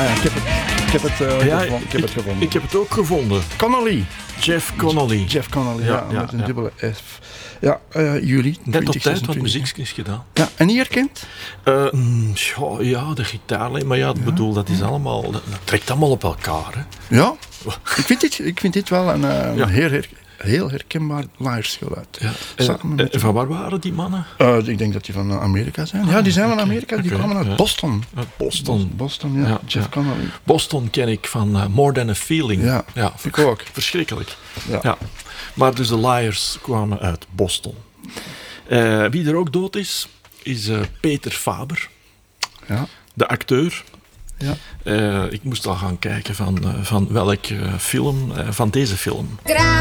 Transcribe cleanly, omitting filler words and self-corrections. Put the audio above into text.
ja, ik heb het gevonden. Ik heb het ook gevonden. Connolly. Jeff Connolly. Jeff Connolly, Ja, met een ja. dubbele F. Ja, juli. Net op tijd wat 2026. muziekjes gedaan. Ja, en niet herkend? Ja, de gitaar. Maar ja, ik bedoel, dat is allemaal... Dat trekt allemaal op elkaar. Hè. Ja. ik vind dit wel een Ja. heel herkenbaar liversgeluid. Ja. Samen met- En van waar waren die mannen? ik denk dat die van Amerika zijn. Ja, die zijn van Amerika. Die oké, kwamen uit ja. Boston. Uit Boston. Boston, ja. Ja, Jeff ja. Connolly. Boston ken ik van More Than a Feeling. Ja, ik ook. Verschrikkelijk. Ja. Ja. Maar dus de Liars kwamen uit Boston. Wie er ook dood is Peter Faber, Ja. de acteur. Ja. Ik moest al gaan kijken van welk film, van deze film.